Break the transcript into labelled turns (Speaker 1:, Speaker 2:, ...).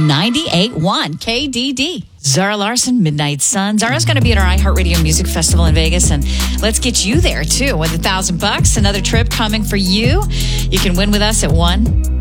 Speaker 1: 98.1 KDD. Zara Larson, Midnight Sun. Zara's going to be at our iHeartRadio Music Festival in Vegas, and let's get you there, too, with $1,000. Another trip coming for you. You can win with us at 1